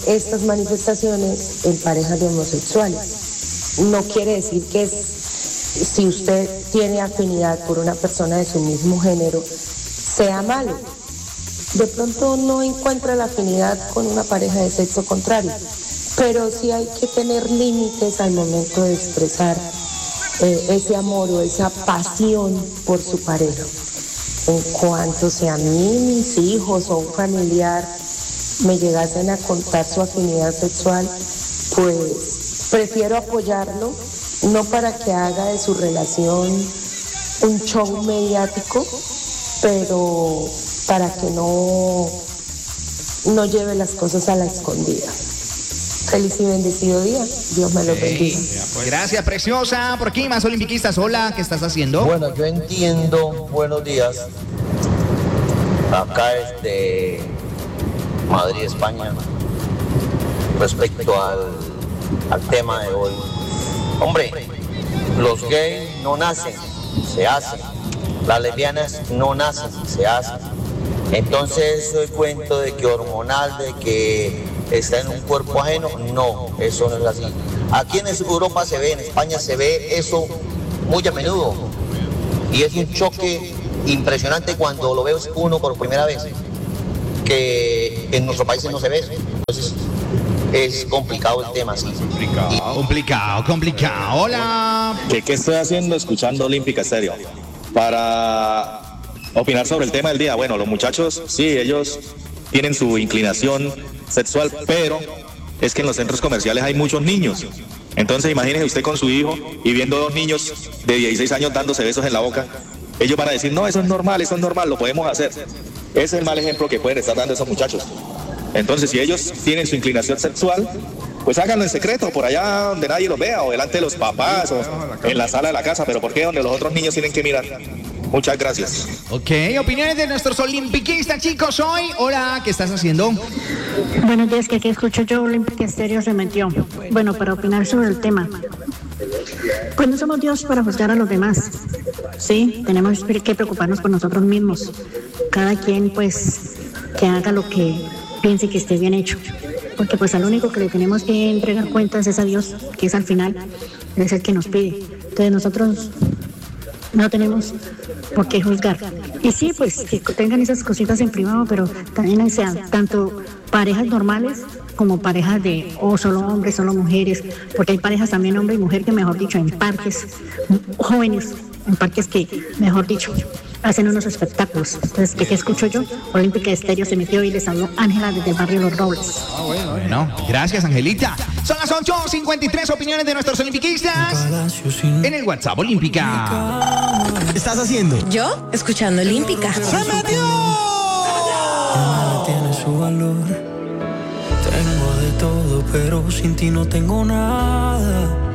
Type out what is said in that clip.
estas manifestaciones en parejas de homosexuales. No quiere decir que si usted tiene afinidad por una persona de su mismo género, sea malo. De pronto no encuentra la afinidad con una pareja de sexo contrario, pero sí hay que tener límites al momento de expresar ese amor o esa pasión por su pareja. En cuanto sea a mí, mis hijos o un familiar me llegasen a contar su afinidad sexual, pues prefiero apoyarlo, no para que haga de su relación un show mediático, pero para que no lleve las cosas a la escondida. Feliz y bendecido día. Dios me lo bendiga. Gracias, preciosa. Por aquí, más olimpiquistas. Hola, ¿qué estás haciendo? Bueno, yo entiendo. Buenos días. Acá desde Madrid, España. Respecto al tema de hoy. Hombre, los gays no nacen, se hacen. Las lesbianas no nacen, se hacen. Entonces, eso es cuento de que hormonal, de que está en un cuerpo ajeno, no, eso no es así. Aquí en Europa se ve, en España se ve eso muy a menudo. Y es un choque impresionante cuando lo ve uno por primera vez, que en nuestros países no se ve. Entonces, es complicado el tema, sí. Complicado. Hola. ¿Qué estoy haciendo? Escuchando Olímpica Estéreo. Para opinar sobre el tema del día. Bueno, los muchachos, sí, ellos tienen su inclinación sexual, pero es que en los centros comerciales hay muchos niños. Entonces imagínese usted con su hijo y viendo dos niños de 16 años dándose besos en la boca. Ellos van a decir, no, eso es normal, lo podemos hacer. Ese es el mal ejemplo que pueden estar dando esos muchachos. Entonces, si ellos tienen su inclinación sexual, pues háganlo en secreto, por allá donde nadie los vea, o delante de los papás, o en la sala de la casa, pero ¿por qué donde los otros niños tienen que mirar? Muchas gracias. Ok, opiniones de nuestros olimpiquistas, chicos, hoy. Hola, ¿qué estás haciendo? Buenos días, que aquí escucho yo, Olímpica Estéreo se metió. Bueno, para opinar sobre el tema. Pues no somos Dios para juzgar a los demás. Sí, tenemos que preocuparnos por nosotros mismos. Cada quien, pues, que haga lo que piense que esté bien hecho. Porque pues al único que le tenemos que entregar cuentas es a Dios, que es al final, es el que nos pide. Entonces nosotros no tenemos por qué juzgar. Y sí, pues que tengan esas cositas en privado, pero también sean tanto parejas normales como parejas de solo hombres, solo mujeres, porque hay parejas también hombre y mujer que, mejor dicho, en parques jóvenes, en parques que, mejor dicho, hacen unos espectáculos. Entonces, ¿qué escucho yo? Olímpica Estéreo se metió y les habló Ángela desde el barrio Los Robles. Bueno, gracias, Angelita. Son las 8:53, opiniones de nuestros olimpiquistas en el WhatsApp Olímpica. ¿Qué estás haciendo? ¿Yo? Escuchando Olímpica. ¡Se metió! Tiene su valor. Tengo de todo, pero sin ti no tengo nada.